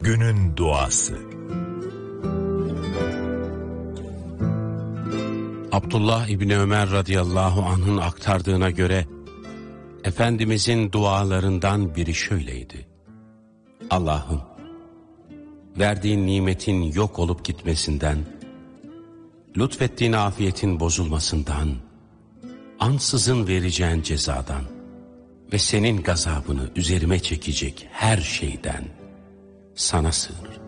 Günün duası. Abdullah İbni Ömer radıyallahu anh'ın aktardığına göre Efendimizin dualarından biri şöyleydi: Allah'ım, verdiğin nimetin yok olup gitmesinden, lütfettiğin afiyetin bozulmasından, ansızın vereceğin cezadan ve senin gazabını üzerime çekecek her şeyden sana sığınırım.